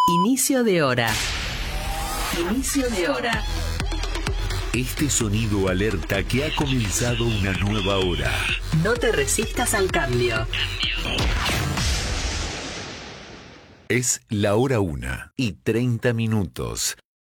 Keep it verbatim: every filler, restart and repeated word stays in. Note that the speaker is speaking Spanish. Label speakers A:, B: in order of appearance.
A: Inicio de hora. Inicio de hora.
B: Este sonido alerta que ha comenzado una nueva hora.
A: No te resistas al cambio.
B: Es la hora una y treinta minutos.